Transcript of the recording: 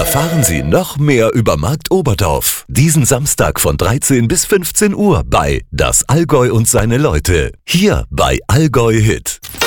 Erfahren Sie noch mehr über Markt Oberdorf. Diesen Samstag von 13 bis 15 Uhr bei Das Allgäu und seine Leute. Hier bei Allgäu Hit.